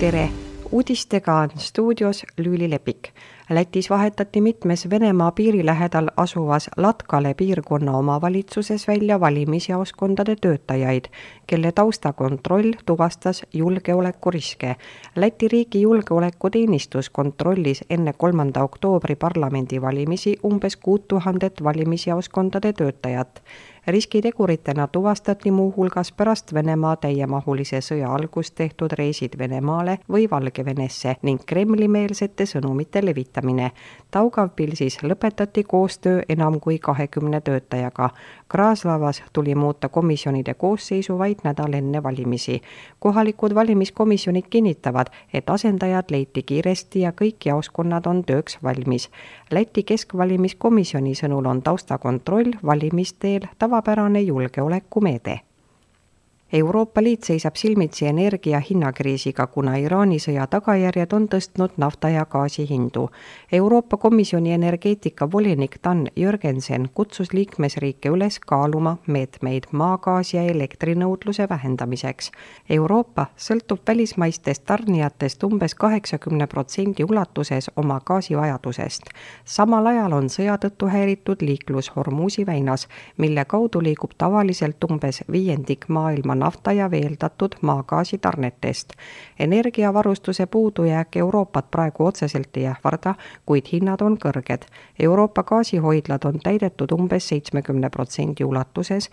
Tere! Uudistega on stuudios Lüüli Lepik. Lätis vahetati mitmes Venemaa piiri lähedal asuvas Latkale piirkonna omavalitsuses välja valimisjaoskondade töötajaid, kelle taustakontroll tuvastas julgeolekuriske. Läti riigi julgeolekuteenistus kontrollis enne 3. oktoobri parlamendivalimisi umbes 6000 valimisjaoskondade töötajat. Riskiteguritena tuvastati muuhulgas pärast Venemaa täiemahulise sõja algust tehtud reisid Venemaale või Valgevenesse ning Kremli-meelsete sõnumite levitamine. Daugavpilsis lõpetati koostöö enam kui 20 töötajaga. Kraslavas tuli muuta komisjonide koosseisu vaid nädal enne valimisi. Kohalikud valimiskomisjonid kinnitavad, et asendajad leiti kiiresti ja kõik jaoskonnad on tööks valmis. Läti keskvalimiskomisjoni sõnul on taustakontroll valimisteel tavapärane julgeolekumeede. Euroopa Liit seisab silmitsi energia hinnakriisiga, kuna Iraani sõja tagajärjed on tõstnud nafta ja gaasi hindu. Euroopa Komisjoni energeetikavolinik Dan Jørgensen kutsus liikmesriike üles kaaluma meetmeid maagaasi ja elektrinõudluse vähendamiseks. Euroopa sõltub välismaistest tarnijatest umbes 80% ulatuses oma gaasivajadusest. Samal ajal on sõja tõttu häiritud liiklus Hormuzi väinas, mille kaudu liigub tavaliselt umbes 1/5 maailma nafta ja veeldatud maagaasi tarnetest. Energiavarustuse puudujääk Euroopat praegu otseselt ei ähvarda, kuid hinnad on kõrged. Euroopa gaasihoidlad on täidetud umbes 70% ulatuses,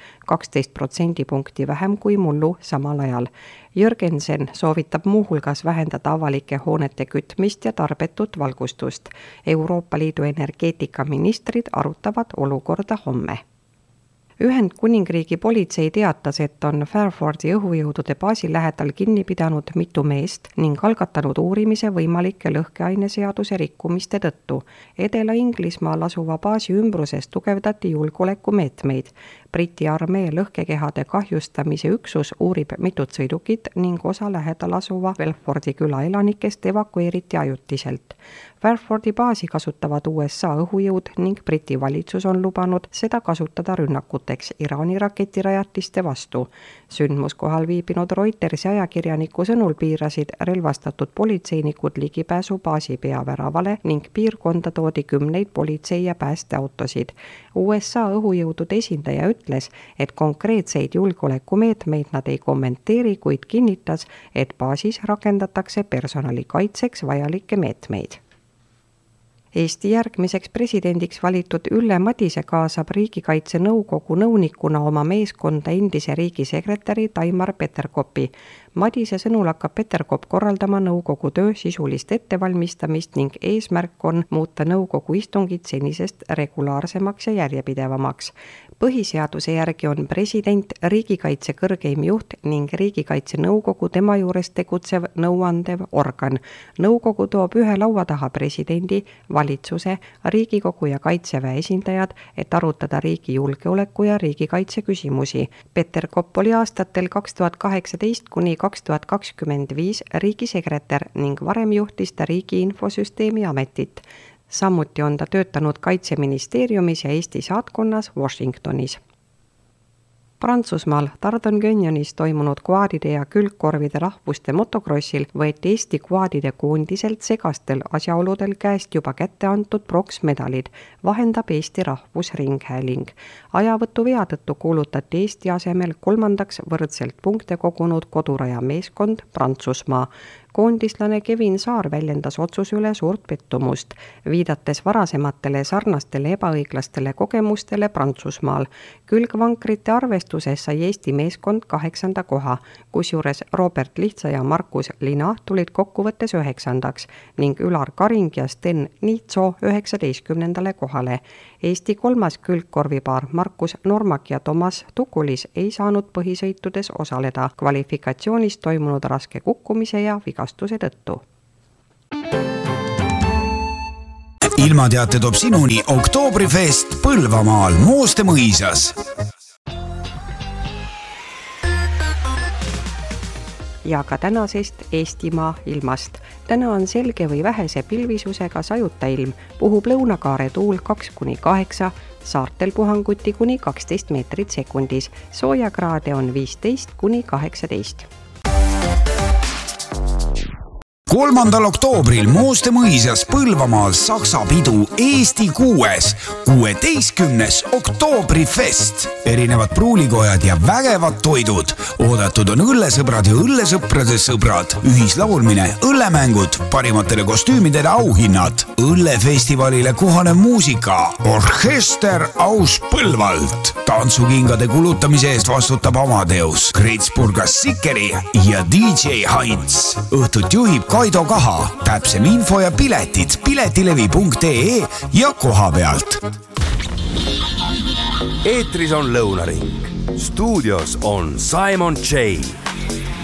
12% vähem kui mullu samal ajal. Jørgensen soovitab muuhulgas vähendada avalike hoonete kütmist ja tarbetut valgustust. Euroopa Liidu energeetikaministrid arutavad olukorda homme. Ühendkuningriigi politsei teatas, et on Fairfordi õhujõudude baasi lähedal kinni pidanud mitu meest ning algatanud uurimise võimalike lõhkeaineseaduse rikkumiste tõttu. Edela-Inglismaal asuva baasi ümbruses tugevdati julgeolekumeetmeid. Briti armee lõhkekehade kahjustamise üksus uurib mitut sõidukit ning osa lähedal asuva Belfordi küla elanikest evakueeriti ajutiselt. Fairfordi baasi kasutavad USA õhujõud ning Briti valitsus on lubanud seda kasutada rünnakuteks Iraani raketirajatiste vastu. Sündmuskohal viibinud Reutersi ajakirjaniku sõnul piirasid relvastatud politseinikud ligipääsu baasi peaväravale ning piirkonda toodi 10 politsei- ja päästeautosid. USA õhujõudude esindaja ütles, et konkreetseid julgeolekumeetmeid nad ei kommenteeri, kuid kinnitas, et baasis rakendatakse personali kaitseks vajalikke meetmeid. Eesti järgmiseks presidendiks valitud Ülle Madise kaasab Riigikaitse Nõukogu nõunikuna oma meeskonda endise riigisekretäri Taimar Peterkopi. Madise sõnul hakkab Peterkop korraldama nõukogu töö sisulist ettevalmistamist ning eesmärk on muuta nõukogu istungid senisest regulaarsemaks ja järjepidevamaks. Põhiseaduse järgi on president riigikaitse kõrgeim juht ning Riigikaitse Nõukogu tema juures tegutsev nõuandev organ. Nõukogu toob ühe laua taha presidendi, valitsuse, Riigikogu ja Kaitseväe esindajad, et arutada riigi julgeoleku ja riigikaitse küsimusi. Peterkop oli aastatel 2018 kuni 2025 riigisekretär ning varem juhtis ta Riigi Infosüsteemi Ametit. Samuti on ta töötanud Kaitseministeeriumis ja Eesti saatkonnas Washingtonis. Prantsusmaal Tardon Canyon'is toimunud kvaadide ja külgkorvide rahvuste motokrossil võeti Eesti kvaadide koondiselt segastel asjaoludel käest juba kätte antud pronksmedalid, vahendab Eesti Rahvusringhääling. Ajavõtu vea tõttu kuulutati Eesti asemel 3. võrdselt punkte kogunud koduraja meeskond Prantsusmaa. Koondislane Kevin Saar väljendas otsuse üle suurt pettumust, viidates varasematele sarnastele ebaõiglastele kogemustele Prantsusmaal. Külgvankrite arvestuses sai Eesti meeskond 8. koha, kusjuures Robert Lihtsa ja Markus Lina tulid kokkuvõttes 9. ning Ülar Karing ja Sten Niitso 19. kohale. Eesti 3. külgkorvipaar Markus Normak ja Toomas Tukulis ei saanud põhisõitudes osaleda kvalifikatsioonis toimunud raske kukkumise ja vigastuse tõttu. Ilmateate toob sinuni Oktoobrifest Põlvamaal Mooste mõisas. Ja ka tänasest Eestimaa ilmast. Täna on selge või vähese pilvisusega sajuta ilm, puhub lõunakaare tuul 2-8, saartel puhanguti kuni 12 meetrit sekundis, soojakraade on 15-18. 3. oktoobril Mooste mõisas Põlvamaal Saksa pidu Eesti 6. 16. oktoobrifest. Erinevad pruulikojad ja vägevad toidud. Oodatud on õllesõbrad ja õllesõprade sõbrad. Ühislaulmine, õllemängud, parimatele kostüümidele auhinnad. Õllefestivalile kohanev muusika. Orkester aus Põlvalt. Tantsukingade kulutamise eest vastutab Amadeus, Kretsburgas Sikeri ja DJ Heinz. Õhtut juhib Kaido Kaha. Täpsem info ja piletid piletilevi.ee ja koha pealt. Eetris on Lõunaring. Stuudios on Simon J.